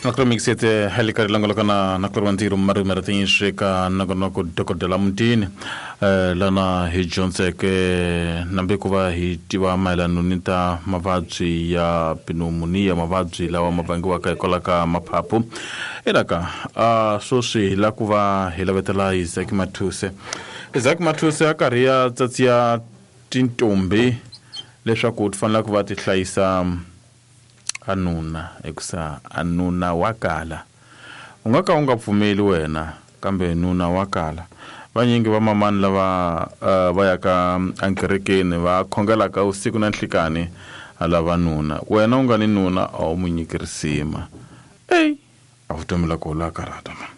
Nakromixete helikari langolakana nakromantiro marumertin sheka nagonoko dokodela mutini lana hijonse ke nambekuva hitiwa mailano nita mavabyi ya pneumonia mavabyi lawa mavangiwa ka kolaka mapapu elaka sosi la kuva hilavetela Isaac Mathuse akaria tsatsiya tintombi leswaku tfanela kuva ti hlayisa anuna ekusa anuna wakala ungaka unga pfumeli wena kambe nuna wakala vanyingi va mamani lava vayaka ankerekeni va khongela ka usiku na nhlikani lava nuna wena unga ni nuna a umunyiki risima a vutomi la ko la karata.